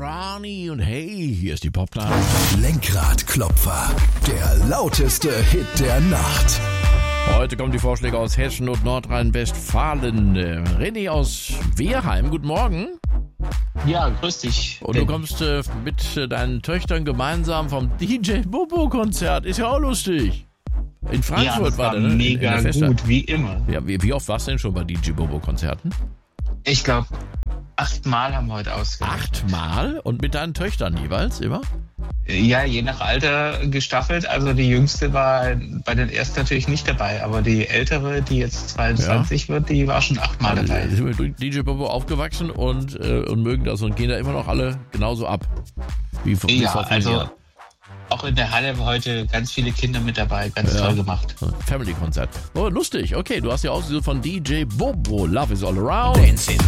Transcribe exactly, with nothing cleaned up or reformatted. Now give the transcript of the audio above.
Rani und hey, hier ist die Popnacht. Lenkradklopfer, der lauteste Hit der Nacht. Heute kommen die Vorschläge aus Hessen und Nordrhein-Westfalen. Äh, René aus Wehrheim, guten Morgen. Ja, grüß dich. Und du kommst äh, mit äh, deinen Töchtern gemeinsam vom D J Bobo-Konzert. Ist ja auch lustig. In Frankfurt ja, das war war der, ne? mega gut, wie immer. Ja, wie, wie oft warst du denn schon bei D J Bobo-Konzerten? Ich glaube, achtmal haben wir heute ausgemacht. Achtmal? Und mit deinen Töchtern jeweils immer? Ja, je nach Alter gestaffelt. Also die jüngste war bei den ersten natürlich nicht dabei, aber die ältere, die jetzt zweiundzwanzig ja. wird, die war schon achtmal also, dabei. Die sind mit D J Bobo aufgewachsen und, äh, und mögen das und gehen da immer noch alle genauso ab. Wie, wie ja, vor also Jahren. Auch in der Halle war heute ganz viele Kinder mit dabei, ganz ja. toll gemacht. Family-Konzert. Oh, lustig. Okay, du hast ja auch von D J Bobo, Love is all around. Dancing.